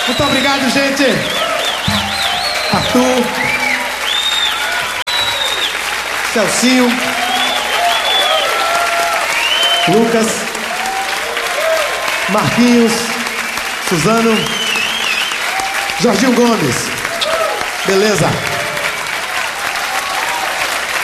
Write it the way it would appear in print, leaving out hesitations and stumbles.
Muito obrigado, gente. Arthur, Celcinho, Lucas, Marquinhos, Suzano, Jorginho Gomes. Beleza.